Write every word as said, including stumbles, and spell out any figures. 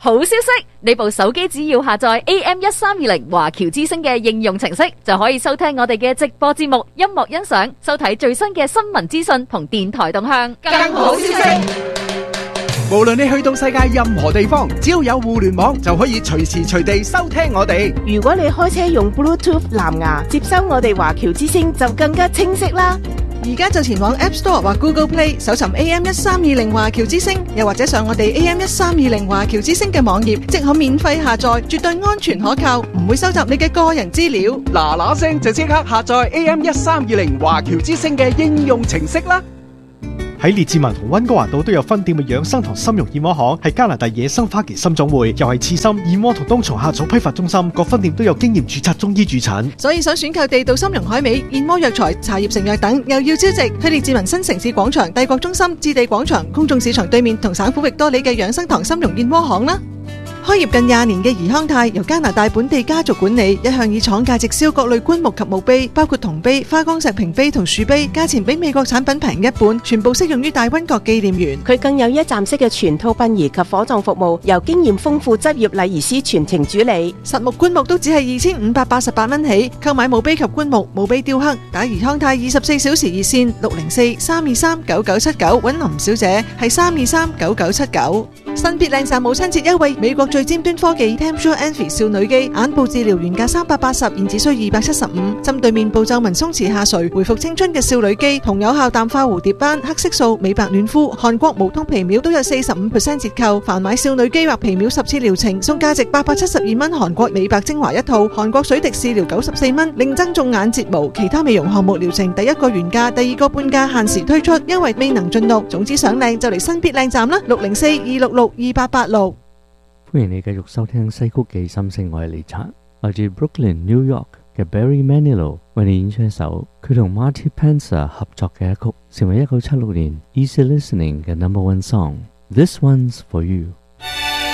好消息，你部手機只要下載 A M 一三二零華僑之聲嘅應用程式，就可以收聽我哋嘅直播節目、音樂欣賞、收睇最新嘅新聞資訊同電台動向。 更好消息，無論你去到世界任何地方，只要有互聯網，就可以隨時隨地收聽我哋。 如果你開車用 Bluetooth 藍牙接收我哋華僑之聲，就更加清晰啦。 而家就前往 App Store 或 Google Play 搜尋 A M 一三二零華僑之聲，又或者上我哋 A M 一三二零華僑之聲嘅網頁，即可免費下載，絕對安全可靠，唔會收集你嘅個人資料。 嗱嗱聲就即刻下載 A M 一三二零華僑之聲嘅應用程式啦！ 喺列治文同溫哥華島都有分店嘅養生堂參茸燕窩行，係加拿大野生花旗參種會，又係刺參、燕窩同冬蟲夏草批發中心，各分店都有經驗註冊中醫駐診。 所以想選購地道參茸海味、燕窩藥材、茶葉成藥等，又要招值，去列治文新城市廣場、帝國中心、置地廣場、公眾市場對面同省府域多里嘅養生堂參茸燕窩行啦。開業近廿年嘅怡康泰由加拿大本地家族管理，一向以廠價直銷各類棺木及墓碑，包括銅碑、花崗石屏碑同樹碑，價錢比美國產品平一半，全部適用於大溫國紀念園。 佢更有一站式嘅全套殯儀及火葬服務，由經驗豐富執業禮儀師全程主理。 實木棺木都只係二千五百八十八蚊起，購買墓碑及棺木、墓碑雕刻，打怡康泰二十四小時熱線六零四三二三九九七九，揾林小姐係三二三九九七九。新別靚讚母親節優惠，美國最尖端科技 Tempsure Envy 少女肌眼部治療原價三百八十，現只需二百七十五。針對面部皺紋鬆弛下垂，回復青春嘅少女肌，同有效淡化蝴蝶斑、黑色素、美白嫩膚。韓國無痛皮秒都有四十五 percent 折扣，凡買少女肌或皮秒十次療程，送價值八百七十二蚊韓國美白精華一套，韓國水滴試療九十四蚊，另增種眼睫毛。其他美容項目療程，第一個原價，第二個半價，限時推出，優惠未能盡錄。總之想靚就嚟新必靚站啦，六零四二六六二八八六。 歡迎你繼續收聽西曲記心聲，我係李察，來自 Brooklyn New York 嘅 Barry Manilow 為你演出一首佢同 Marty Spencer 合作嘅一曲，成為一九七六年 Easy Listening 嘅 Number One Song。This one's for you。